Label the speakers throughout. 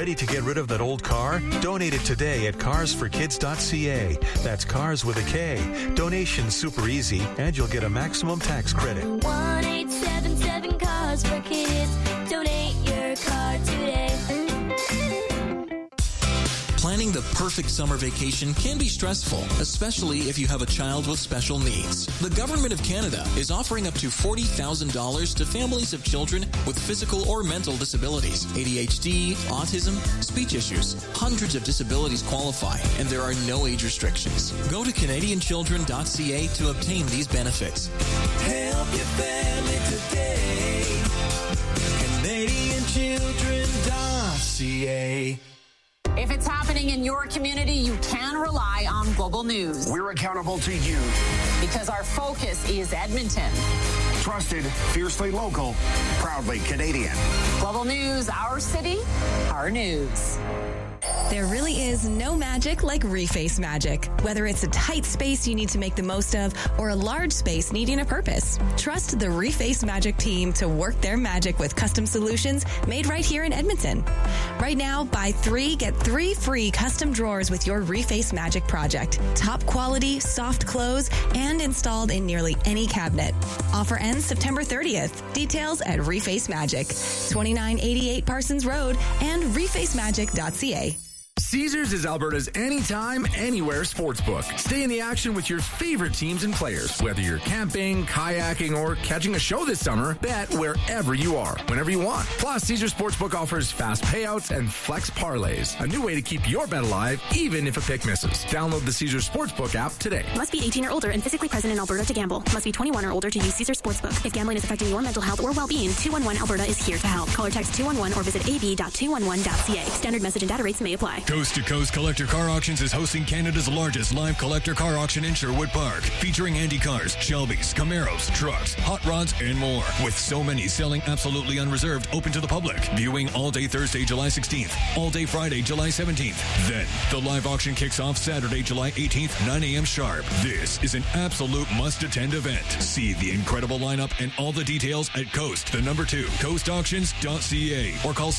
Speaker 1: Ready to get rid of that old car? Donate it today at carsforkids.ca. That's cars with a K. Donation's super easy, and you'll get a maximum tax credit.
Speaker 2: 1-877 Cars for Kids. Donate your car today.
Speaker 3: Planning the perfect summer vacation can be stressful, especially if you have a child with special needs. The Government of Canada is offering up to $40,000 to families of children with physical or mental disabilities, ADHD, autism, speech issues. Hundreds of disabilities qualify, and there are no age restrictions. Go to CanadianChildren.ca to obtain these benefits.
Speaker 4: Help your family today. CanadianChildren.ca.
Speaker 5: If it's happening in your community, you can rely on Global News.
Speaker 6: We're accountable to you.
Speaker 5: Because our focus is Edmonton.
Speaker 6: Trusted, fiercely local, proudly Canadian.
Speaker 5: Global News, our city, our news.
Speaker 7: There really is no magic like Reface Magic. Whether it's a tight space you need to make the most of or a large space needing a purpose, trust the Reface Magic team to work their magic with custom solutions made right here in Edmonton. Right now, buy 3, get 3 free custom drawers with your Reface Magic project. Top quality, soft close, and installed in nearly any cabinet. Offer ends September 30th. Details at Reface Magic, 2988 Parsons Road and refacemagic.ca.
Speaker 8: Caesars is Alberta's anytime, anywhere sportsbook. Stay in the action with your favorite teams and players. Whether you're camping, kayaking, or catching a show this summer, bet wherever you are, whenever you want. Plus, Caesars Sportsbook offers fast payouts and flex parlays. A new way to keep your bet alive, even if a pick misses. Download the Caesars Sportsbook app today.
Speaker 9: Must be 18 or older and physically present in Alberta to gamble. Must be 21 or older to use Caesars Sportsbook. If gambling is affecting your mental health or well-being, 211 Alberta is here to help. Call or text 211 or visit ab.211.ca. Standard message and data rates may apply.
Speaker 10: Coast to Coast Collector Car Auctions is hosting Canada's largest live collector car auction in Sherwood Park, featuring Andy cars, Shelbys, Camaros, trucks, hot rods, and more. With so many selling absolutely unreserved, open to the public. Viewing all day Thursday, July 16th, all day Friday, July 17th. Then, the live auction kicks off Saturday, July 18th, 9 a.m. sharp. This is an absolute must-attend event. See the incredible lineup and all the details at Coast, the number 2, coastauctions.ca, or call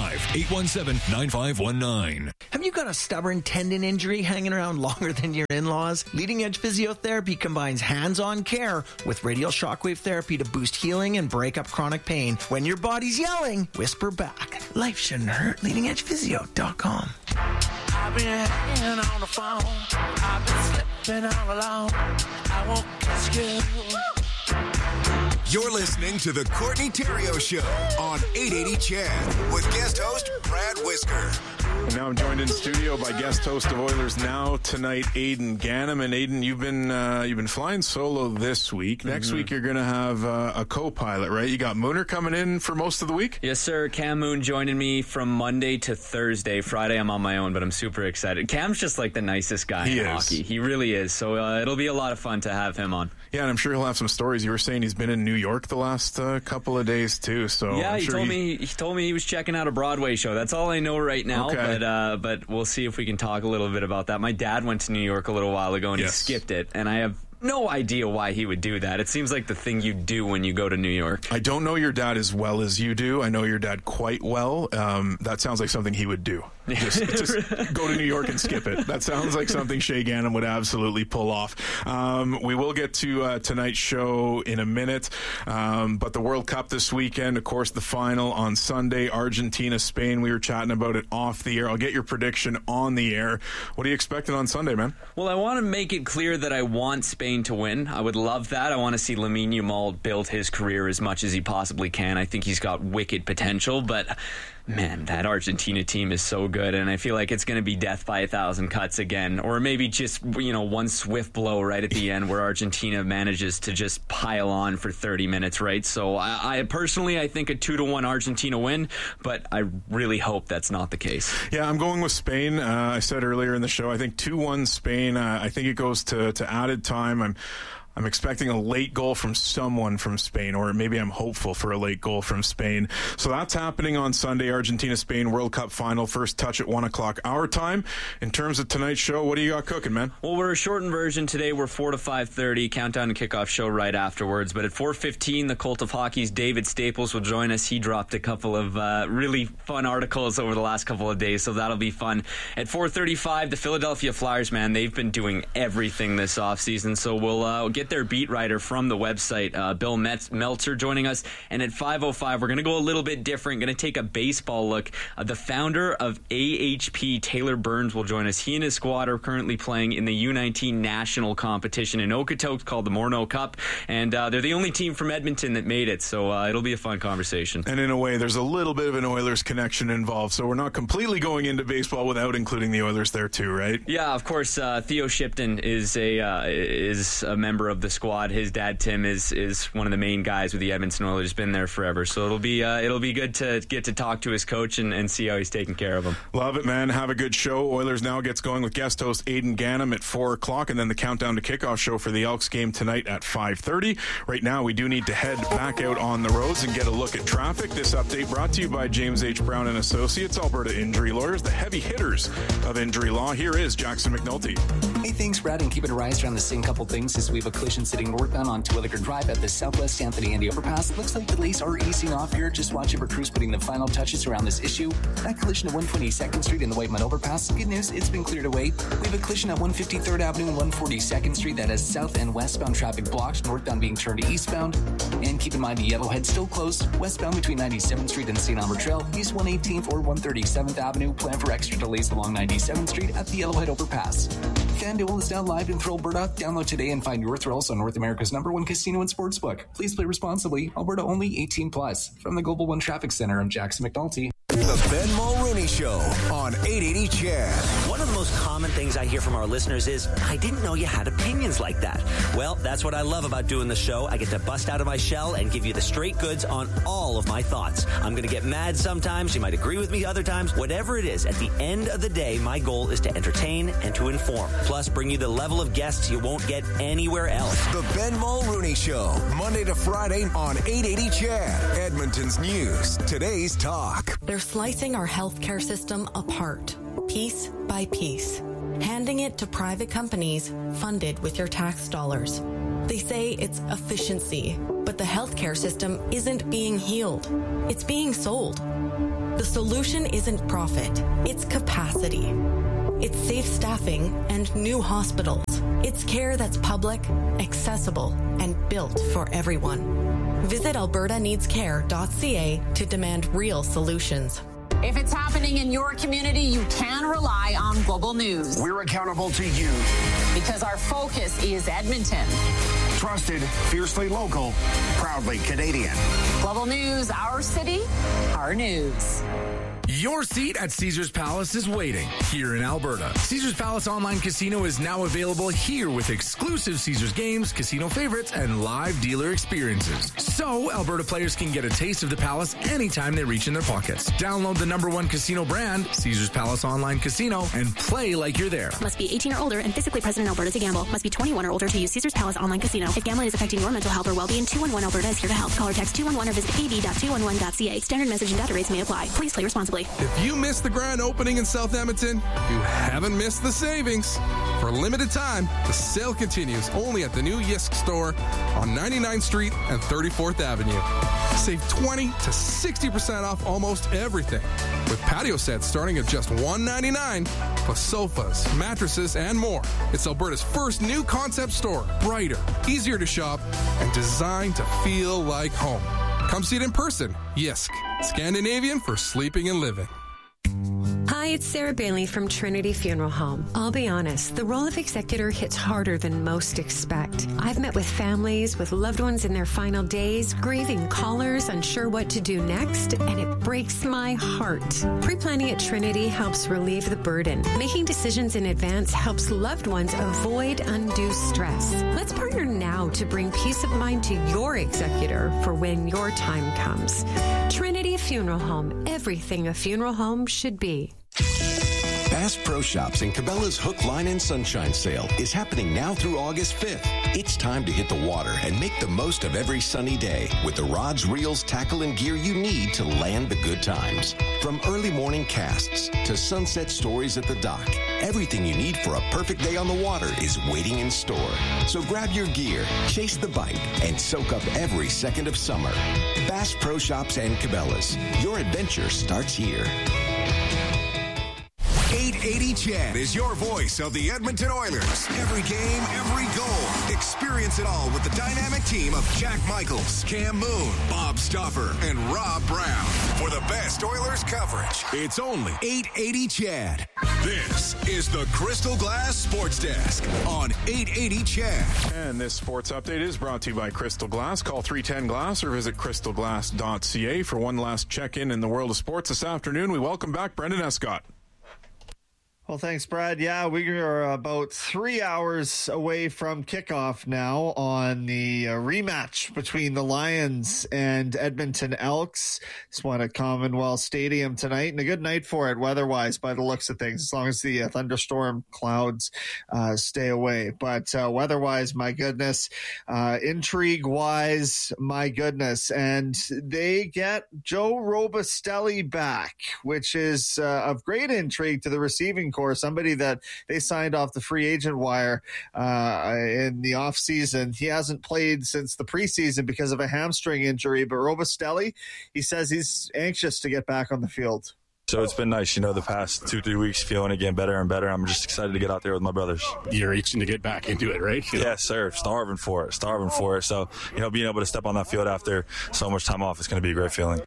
Speaker 10: 705-817-9519.
Speaker 11: Have you got a stubborn tendon injury hanging around longer than your in-laws? Leading Edge Physiotherapy combines hands-on care with radial shockwave therapy to boost healing and break up chronic pain. When your body's yelling, whisper back. Life shouldn't hurt. LeadingEdgePhysio.com.
Speaker 4: I've been hanging on the phone. I've been slipping all alone. I won't catch you.
Speaker 12: You're listening to The Courtney Theriault Show on 880 CHED with guest host Brad Whisker.
Speaker 13: And now I'm joined in studio by guest host of Oilers Now Tonight, Aidan Ghanem. And Aidan, you've been flying solo this week. Next week you're going to have a co-pilot, right? You got Mooner coming in for most of the week?
Speaker 14: Yes, sir. Cam Moon joining me from Monday to Thursday. Friday I'm on my own, but I'm super excited. Cam's just like the nicest guy in hockey. He really is. So it'll be a lot of fun to have him on.
Speaker 13: Yeah, and I'm sure he'll have some stories. You were saying he's been in New York the last couple of days too. So
Speaker 14: yeah, he told me he was checking out a Broadway show. That's all I know right now.
Speaker 13: Okay.
Speaker 14: But we'll see if we can talk a little bit about that. My dad went to New York a little while ago and he skipped it, and I have no idea why he would do that. It seems like the thing you do when you go to New York.
Speaker 13: I don't know your dad as well as you do. I know your dad quite well. That sounds like something he would do. Just go to New York and skip it. That sounds like something Shea Ghanem would absolutely pull off. We will get to tonight's show in a minute. But the World Cup this weekend, of course, the final on Sunday, Argentina, Spain. We were chatting about it off the air. I'll get your prediction on the air. What are you expecting on Sunday, man?
Speaker 14: Well, I want to make it clear that I want Spain to win. I would love that. I want to see Lamine Yamal build his career as much as he possibly can. I think he's got wicked potential, but man, that Argentina team is so good, and I feel like it's going to be death by 1,000 cuts again, or maybe just, one swift blow right at the end where Argentina manages to just pile on for 30 minutes, right? So I personally, I think a 2-1 Argentina win, but I really hope that's not the case.
Speaker 13: Yeah, I'm going with Spain. I said earlier in the show, I think 2-1 Spain. I think it goes to added time. I'm expecting a late goal from someone from Spain, or maybe I'm hopeful for a late goal from Spain. So that's happening on Sunday, Argentina-Spain World Cup final. First touch at 1 o'clock our time. In terms of tonight's show, what do you got cooking, man?
Speaker 14: Well, we're a shortened version today. We're 4 to 5:30, countdown and kickoff show right afterwards. But at 4:15, the Cult of Hockey's David Staples will join us. He dropped a couple of really fun articles over the last couple of days, so that'll be fun. At 4:35, the Philadelphia Flyers, man, they've been doing everything this offseason, so we'll get their beat writer from the website, Bill Meltzer, joining us. And at 5:05, we're going to go a little bit different, going to take a baseball look. The founder of AHP, Taylor Burns, will join us. He and his squad are currently playing in the U19 national competition in Okotoks called the Morneau Cup, and they're the only team from Edmonton that made it, so it'll be a fun conversation.
Speaker 13: And in a way, there's a little bit of an Oilers connection involved, so we're not completely going into baseball without including the Oilers there too, right?
Speaker 14: Yeah, of course. Theo Shipton is a member of the squad. His dad Tim is one of the main guys with the Edmonton Oilers. Been there forever, so it'll be good to get to talk to his coach and see how he's taking care of him.
Speaker 13: Love it, man. Have a good show. Oilers Now gets going with guest host Aidan Gannam at 4 o'clock, and then the countdown to kickoff show for the Elks game tonight at 5:30. Right now, we do need to head back out on the roads and get a look at traffic. This update brought to you by James H. Brown and Associates, Alberta Injury Lawyers, the heavy hitters of injury law. Here is Jackson McNulty.
Speaker 15: Hey, thanks, Brad, and keep it rise around the same couple things as we have a collision sitting northbound on Terwilliger Drive at the Southwest Anthony Andy overpass. Looks like delays are easing off here. Just watch it for crews putting the final touches around this issue. That collision at 122nd Street in the White Mud overpass. Good news, it's been cleared away. We have a collision at 153rd Avenue and 142nd Street that has south and westbound traffic blocked, northbound being turned to eastbound. And keep in mind the Yellowhead still closed. Westbound between 97th Street and St. Albert Trail, east 118th or 137th Avenue. Plan for extra delays along 97th Street at the Yellowhead overpass. FanDuel is now live in Thrill, Alberta. Download today and find your thrills on North America's #1 casino and sportsbook. Please play responsibly. Alberta only, 18+. From the Global One Traffic Center, I'm Jackson McNulty.
Speaker 12: The Ben Mulrooney Show on 880 CHED.
Speaker 16: One of the most common things I hear from our listeners is, I didn't know you had opinions like that. Well, that's what I love about doing the show. I get to bust out of my shell and give you the straight goods on all of my thoughts. I'm going to get mad sometimes. You might agree with me other times. Whatever it is, at the end of the day, my goal is to entertain and to inform. Plus, bring you the level of guests you won't get anywhere else.
Speaker 12: The Ben Mulrooney Show, Monday to Friday on 880 CHED. Edmonton's news, today's talk.
Speaker 17: They're slicing our healthcare system apart, piece by piece, handing it to private companies funded with your tax dollars. They say it's efficiency, but the healthcare system isn't being healed. It's being sold. The solution isn't profit, it's capacity. It's safe staffing and new hospitals. It's care that's public, accessible, and built for everyone. Visit albertaneedscare.ca to demand real solutions.
Speaker 5: If it's happening in your community, you can rely on Global News.
Speaker 6: We're accountable to you.
Speaker 5: Because our focus is Edmonton.
Speaker 6: Trusted, fiercely local, proudly Canadian.
Speaker 5: Global News, our city, our news.
Speaker 8: Your seat at Caesars Palace is waiting here in Alberta. Caesars Palace Online Casino is now available here with exclusive Caesars games, casino favorites, and live dealer experiences. So Alberta players can get a taste of the Palace anytime they reach in their pockets. Download the #1 casino brand, Caesars Palace Online Casino, and play like you're there.
Speaker 9: Must be 18 or older and physically present in Alberta to gamble. Must be 21 or older to use Caesars Palace Online Casino. If gambling is affecting your mental health or well-being, 211 Alberta is here to help. Call or text 211 or visit ab.211.ca. Standard message and data rates may apply. Please play responsibly.
Speaker 18: If you missed the grand opening in South Edmonton, you haven't missed the savings. For a limited time, the sale continues only at the new Yisk store on 99th Street and 34th Avenue. Save 20 to 60% off almost everything, with patio sets starting at just $199, plus sofas, mattresses, and more. It's Alberta's first new concept store, brighter, easier to shop, and designed to feel like home. Come see it in person. Yisk, Scandinavian for sleeping and living.
Speaker 19: Hi, it's Sarah Bailey from Trinity Funeral Home. I'll be honest, the role of executor hits harder than most expect. I've met with families with loved ones in their final days, grieving callers, unsure what to do next, and it breaks my heart. Pre-planning at Trinity helps relieve the burden. Making decisions in advance helps loved ones avoid undue stress. Let's partner now to bring peace of mind to your executor for when your time comes. Trinity Funeral Home, everything a funeral home should be.
Speaker 12: Bass Pro Shops and Cabela's Hook, Line, and Sunshine sale is happening now through August 5th. It's time to hit the water and make the most of every sunny day with the rods, reels, tackle, and gear you need to land the good times. From early morning casts to sunset stories at the dock, everything you need for a perfect day on the water is waiting in store. So grab your gear, chase the bite, and soak up every second of summer. Bass Pro Shops and Cabela's. Your adventure starts here. 880 Chad is your voice of the Edmonton Oilers. Every game, every goal. Experience it all with the dynamic team of Jack Michaels, Cam Moon, Bob Stauffer, and Rob Brown. For the best Oilers coverage, it's only 880 Chad. This is the Crystal Glass Sports Desk on 880 Chad.
Speaker 13: And this sports update is brought to you by Crystal Glass. Call 310-GLASS or visit crystalglass.ca for one last check-in in the world of sports this afternoon. We welcome back Brendan Escott.
Speaker 20: Well, thanks, Brad. Yeah, we are about 3 hours away from kickoff now on the rematch between the Lions and Edmonton Elks. This one at Commonwealth Stadium tonight, and a good night for it weather-wise by the looks of things, as long as the thunderstorm clouds stay away. But weather-wise, my goodness, intrigue-wise, my goodness. And they get Joe Robustelli back, which is of great intrigue to the receiving corps, somebody that they signed off the free agent wire in the offseason. He hasn't played since the preseason because of a hamstring injury, but Robustelli, he says he's anxious to get back on the field.
Speaker 21: So it's been nice, the past 2-3 weeks feeling again better and better. I'm just excited to get out there with my brothers.
Speaker 22: You're itching to get back into it, right?
Speaker 21: Yes, sir. Starving for it. So, being able to step on that field after so much time off is going to be a great feeling.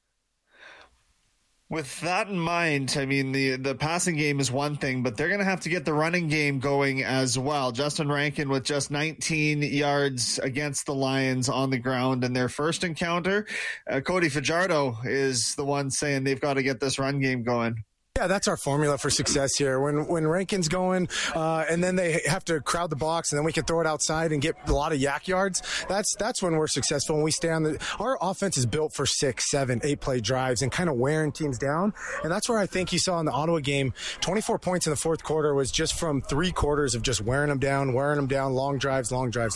Speaker 20: With that in mind, I mean, the passing game is one thing, but they're going to have to get the running game going as well. Justin Rankin with just 19 yards against the Lions on the ground in their first encounter. Cody Fajardo is the one saying they've got to get this run game going.
Speaker 23: Yeah, that's our formula for success here. When Rankin's going, and then they have to crowd the box, and then we can throw it outside and get a lot of yak yards. That's when we're successful. When we stay on our offense is built for 6, 7, 8 play drives and kind of wearing teams down. And that's where I think you saw in the Ottawa game, 24 points in the fourth quarter was just from 3 quarters of just wearing them down, long drives.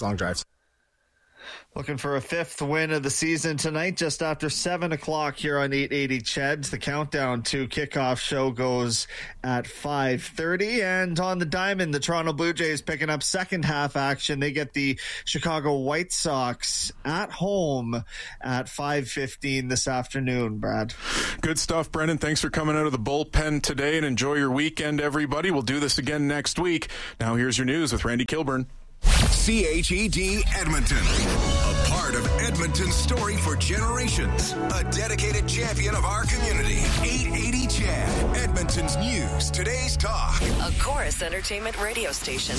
Speaker 20: Looking for a 5th win of the season tonight, just after 7 o'clock here on 880 Cheds. The countdown to kickoff show goes at 5:30. And on the diamond, the Toronto Blue Jays picking up second half action. They get the Chicago White Sox at home at 5:15 this afternoon, Brad.
Speaker 13: Good stuff, Brendan. Thanks for coming out of the bullpen today, and enjoy your weekend, everybody. We'll do this again next week. Now here's your news with Randy Kilburn.
Speaker 12: CHED Edmonton, a part of Edmonton's story for generations, a dedicated champion of our community. 880 Chad, Edmonton's news, today's talk.
Speaker 24: A Chorus Entertainment radio station.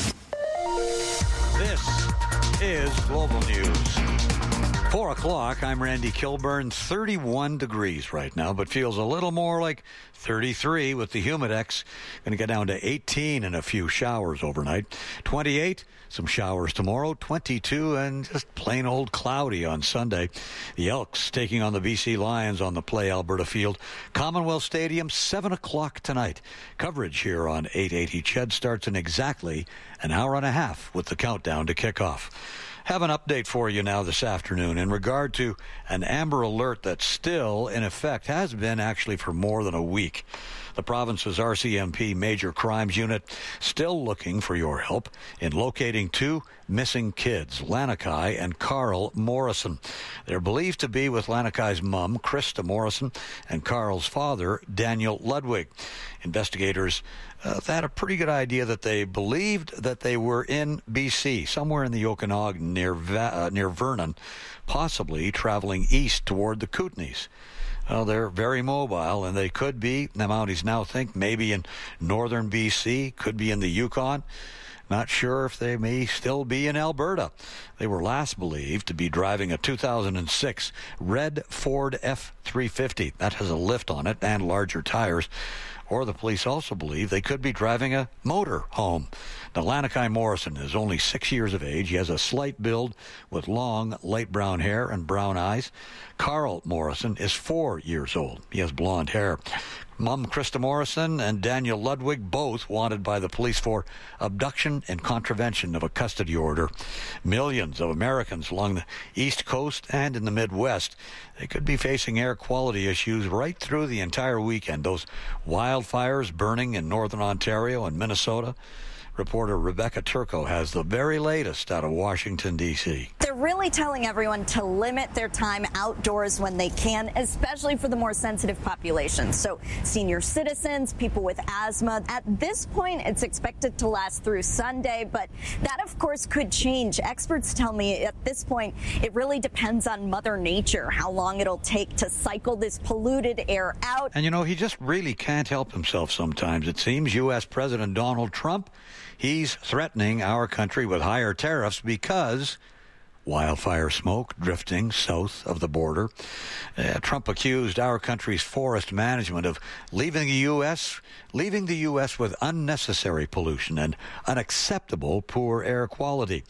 Speaker 25: This is Global News. 4 o'clock, I'm Randy Kilburn. 31 degrees right now, but feels a little more like 33 with the Humidex. Going to get down to 18 and a few showers overnight. 28, some showers tomorrow. 22 and just plain old cloudy on Sunday. The Elks taking on the BC Lions on the Play Alberta Field. Commonwealth Stadium, 7 o'clock tonight. Coverage here on 880 Ched starts in exactly an hour and a half with the countdown to kickoff. Have an update for you now this afternoon in regard to an Amber Alert that's still in effect, has been actually for more than a week. The province's RCMP Major Crimes Unit still looking for your help in locating 2 missing kids, Lanakai and Carl Morrison. They're believed to be with Lanakai's mom, Krista Morrison, and Carl's father, Daniel Ludwig. Investigators had a pretty good idea that they believed that they were in BC, somewhere in the Okanagan near Vernon, possibly traveling east toward the Kootenays. Well, they're very mobile, and they could be, the Mounties now think, maybe in northern BC, could be in the Yukon. Not sure if they may still be in Alberta. They were last believed to be driving a 2006 red Ford F-350. That has a lift on it and larger tires. Or the police also believe they could be driving a motor home. Now, Lanakai Morrison is only 6 years of age. He has a slight build with long, light brown hair and brown eyes. Carl Morrison is 4 years old. He has blonde hair. Mum Krista Morrison and Daniel Ludwig, both wanted by the police for abduction and contravention of a custody order. Millions of Americans along the East Coast and in the Midwest, they could be facing air quality issues right through the entire weekend. Those wildfires burning in northern Ontario and Minnesota. Reporter Rebecca Turco has the very latest out of Washington, D.C.
Speaker 1: They're really telling everyone to limit their time outdoors when they can, especially for the more sensitive populations. So senior citizens, people with asthma. At this point, it's expected to last through Sunday, but that, of course, could change. Experts tell me at this point, it really depends on Mother Nature, how long it'll take to cycle this polluted air out.
Speaker 25: And, he just really can't help himself sometimes. It seems U.S. President Donald Trump, he's threatening our country with higher tariffs because wildfire smoke drifting south of the border. Trump accused our country's forest management of leaving the U.S. with unnecessary pollution and unacceptable poor air quality.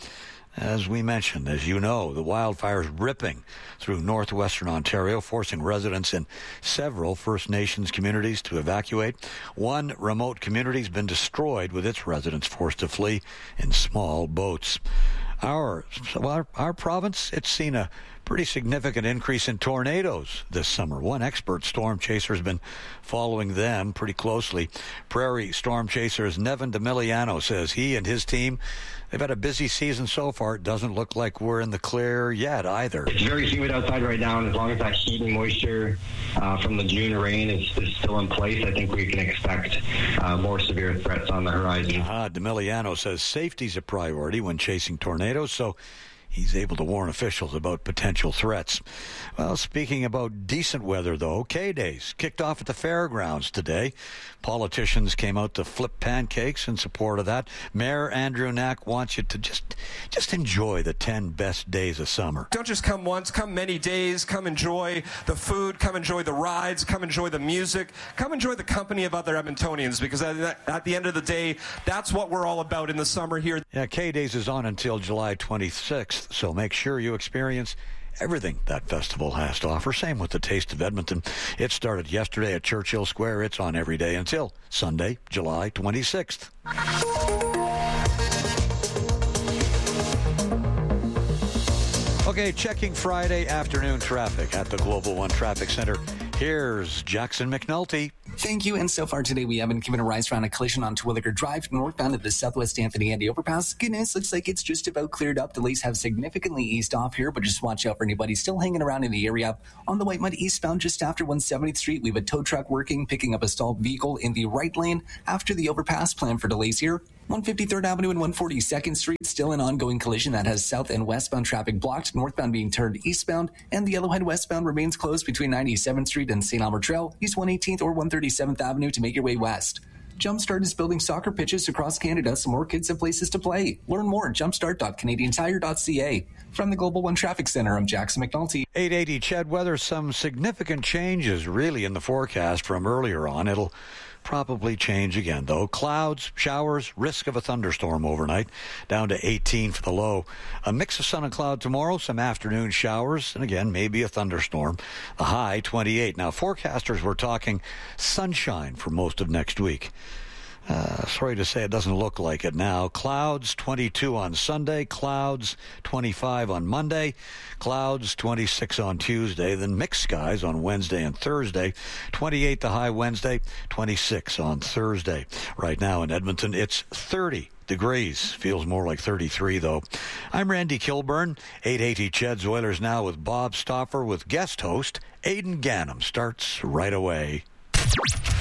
Speaker 25: As we mentioned, as you know, the wildfires ripping through northwestern Ontario, forcing residents in several First Nations communities to evacuate. One remote community has been destroyed with its residents forced to flee in small boats. Our province, it's seen a pretty significant increase in tornadoes this summer. One expert storm chaser has been following them pretty closely. Prairie storm chasers Nevin DeMiliano says he and his team, they've had a busy season so far. It doesn't look like we're in the clear yet either.
Speaker 2: It's very humid outside right now, and as long as that heat and moisture from the June rain is still in place, I think we can expect more severe threats on the horizon.
Speaker 25: DeMiliano says safety's a priority when chasing tornadoes, so he's able to warn officials about potential threats. Well, speaking about decent weather, though, K-Days kicked off at the fairgrounds today. Politicians came out to flip pancakes in support of that. Mayor Andrew Knack wants you to just enjoy the 10 best days of summer.
Speaker 3: Don't just come once, come many days. Come enjoy the food, come enjoy the rides, come enjoy the music, come enjoy the company of other Edmontonians, because at the end of the day, that's what we're all about in the summer here.
Speaker 25: Yeah, K-Days is on until July 26th, so make sure you experience everything that festival has to offer. Same with the Taste of Edmonton. It started yesterday at Churchill Square. It's on every day until Sunday, July 26th. Okay, checking Friday afternoon traffic at the Global One Traffic Center. Here's Jackson McNulty.
Speaker 15: Thank you. And so far today, we haven't given a rise around a collision on Terwilliger Drive, northbound at the Southwest Anthony Andy Overpass. Good news, looks like it's just about cleared up. Delays have significantly eased off here, but just watch out for anybody still hanging around in the area. On the White Mud eastbound, just after 170th Street, we have a tow truck working, picking up a stalled vehicle in the right lane after the overpass. Plan for delays here. 153rd Avenue and 142nd Street, still an ongoing collision that has south and westbound traffic blocked, northbound being turned eastbound, and the Yellowhead westbound remains closed between 97th Street and St. Albert Trail, East 118th or 137th Avenue to make your way west. Jumpstart is building soccer pitches across Canada so more kids have places to play. Learn more at jumpstart.canadiantire.ca. From the Global One Traffic Center, I'm Jackson McNulty.
Speaker 25: 880 Chad weather, some significant changes really in the forecast from earlier on. It'll probably change again, though. Clouds, showers, risk of a thunderstorm overnight, down to 18 for the low. A mix of sun and cloud tomorrow, some afternoon showers, and again, maybe a thunderstorm. The high, 28. Now, forecasters were talking sunshine for most of next week. Sorry to say it doesn't look like it now. Clouds, 22 on Sunday. Clouds, 25 on Monday. Clouds, 26 on Tuesday. Then mixed skies on Wednesday and Thursday. 28 the high Wednesday, 26 on Thursday. Right now in Edmonton, it's 30 degrees. Feels more like 33, though. I'm Randy Kilburn. 880 Ched's Oilers Now with Bob Stauffer with guest host Aidan Gannam. Starts right away.